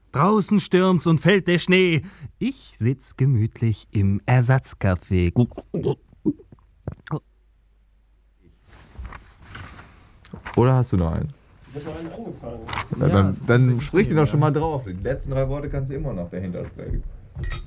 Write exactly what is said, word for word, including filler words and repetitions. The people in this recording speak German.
Draußen stürmt's und fällt der Schnee. Ich sitz gemütlich im Ersatzcafé. Oder hast du noch einen? Ich hab noch einen angefangen. Ja, Ja, dann dann das sprich ist den doch ja. schon mal drauf. Die letzten drei Worte kannst du immer noch dahinter sprechen.